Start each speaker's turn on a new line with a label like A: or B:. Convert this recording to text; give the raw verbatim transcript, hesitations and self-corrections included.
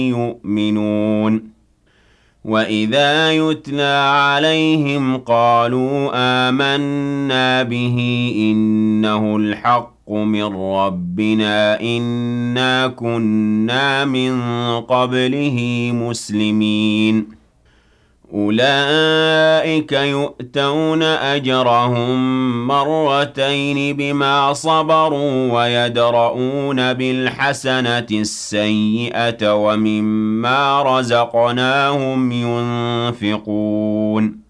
A: يؤمنون وَإِذَا يُتْلَى عَلَيْهِمْ قَالُوا آمَنَّا بِهِ إِنَّهُ الْحَقُّ مِن رَّبِّنَا إِنَّا كُنَّا مِن قَبْلِهِ مُسْلِمِينَ أُولَٰئِكَ يُؤْتَوْنَ أَجْرَهُم مَّرَّتَيْنِ بِمَا صَبَرُوا وَيَدْرَءُونَ بِالْحَسَنَةِ السَّيِّئَةَ وَمِمَّا رَزَقْنَاهُمْ يُنفِقُونَ